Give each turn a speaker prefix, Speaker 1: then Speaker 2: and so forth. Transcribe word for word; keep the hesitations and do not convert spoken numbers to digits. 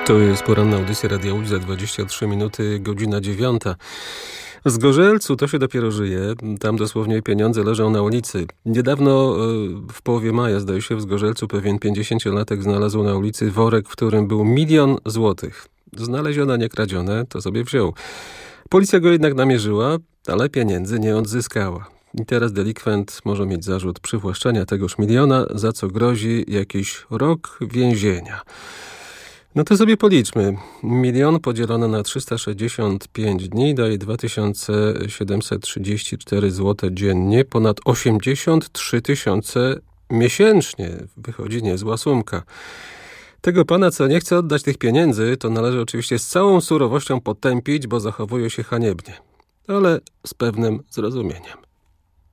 Speaker 1: To jest poranna audycja Radia Łódź za dwadzieścia trzy minuty, godzina dziewiąta. W Zgorzelcu to się dopiero żyje. Tam dosłownie pieniądze leżą na ulicy. Niedawno, w połowie maja, zdaje się, w Zgorzelcu pewien pięćdziesięciolatek znalazł na ulicy worek, w którym był milion złotych. Znalezione, nie kradzione, to sobie wziął. Policja go jednak namierzyła, ale pieniędzy nie odzyskała. I teraz delikwent może mieć zarzut przywłaszczenia tegoż miliona, za co grozi jakiś rok więzienia. No to sobie policzmy. Milion podzielone na trzysta sześćdziesiąt pięć dni daje dwa tysiące siedemset trzydzieści cztery złote dziennie, ponad osiemdziesiąt trzy tysiące miesięcznie. Wychodzi niezła sumka. Tego pana, co nie chce oddać tych pieniędzy, to należy oczywiście z całą surowością potępić, bo zachowuje się haniebnie. Ale z pewnym zrozumieniem.